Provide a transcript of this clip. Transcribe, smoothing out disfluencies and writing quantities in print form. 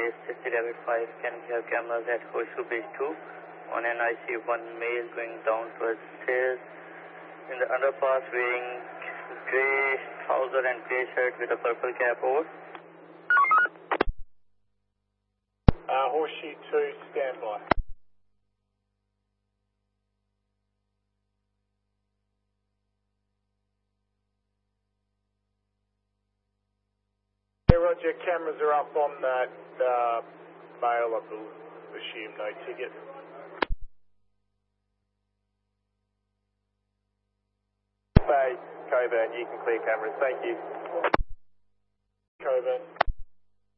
Police Taxi Rabbit 5, can we have cameras at Horseshoe Bridge 2? On an I see one male going down towards stairs in the underpass wearing grey trouser and grey shirt with a purple cap over. Horseshoe 2, standby. Yeah, Roger, cameras are up on that male, I assume, no ticket. Bay, Coburn, you can clear cameras, thank you. Coburn.